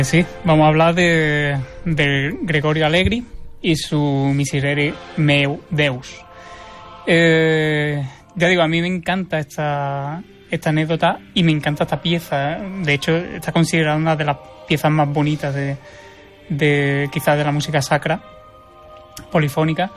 Sí, vamos a hablar de Gregorio Allegri y su Miserere meu Deus. Ya digo, a mí me encanta esta anécdota y me encanta esta pieza. De hecho, está considerada una de las piezas más bonitas de quizás de la música sacra, polifónica.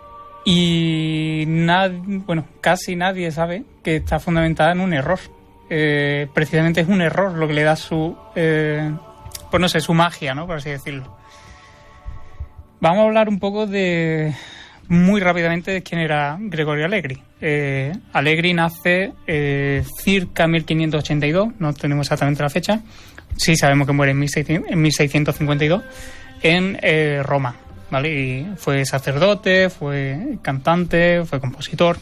Y casi nadie sabe que está fundamentada en un error. Precisamente es un error lo que le da su magia, ¿no? Por así decirlo. Vamos a hablar un poco muy rápidamente de quién era Gregorio Allegri. Allegri nace circa 1582, no tenemos exactamente la fecha. Sí sabemos que muere en 1652 en Roma, ¿vale? Y fue sacerdote, fue cantante, fue compositor.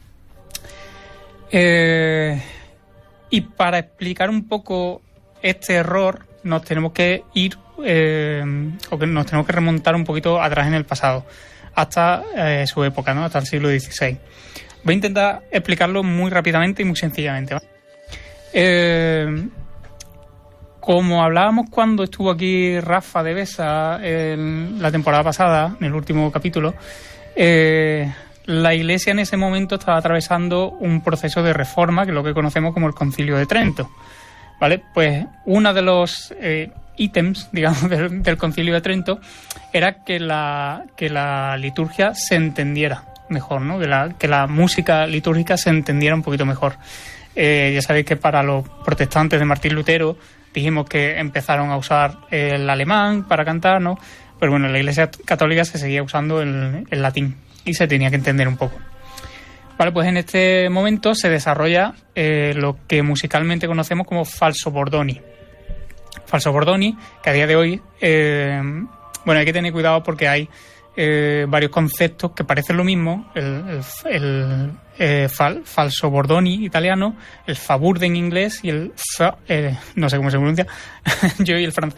Y para explicar un poco este error nos tenemos que ir nos tenemos que remontar un poquito atrás en el pasado, hasta su época, ¿no? Hasta el siglo XVI. Voy a intentar explicarlo muy rápidamente y muy sencillamente, ¿vale? Como hablábamos cuando estuvo aquí Rafa de Besa la temporada pasada, en el último capítulo, la Iglesia en ese momento estaba atravesando un proceso de reforma, que es lo que conocemos como el Concilio de Trento, ¿vale? Pues uno de los ítems, digamos, del Concilio de Trento era que la liturgia se entendiera mejor, ¿no? Que la música litúrgica se entendiera un poquito mejor. Ya sabéis que para los protestantes de Martín Lutero dijimos que empezaron a usar el alemán para cantar, ¿no? Pero bueno, en la Iglesia Católica se seguía usando el latín y se tenía que entender un poco. Vale, pues en este momento se desarrolla lo que musicalmente conocemos como falso Bordoni. Falso Bordoni, que a día de hoy, hay que tener cuidado porque hay varios conceptos que parecen lo mismo, el falso Bordoni italiano, el Faburde en inglés y no sé cómo se pronuncia, yo y el francés